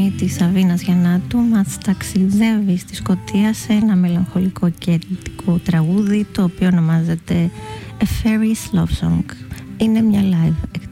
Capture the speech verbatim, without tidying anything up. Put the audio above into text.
φωνή της Σαβίνας Γιαννάτου μας ταξιδεύει στη Σκωτία σε ένα μελαγχολικό και ελλειπτικό τραγούδι, το οποίο ονομάζεται A Fairy's Love Song. Είναι μια live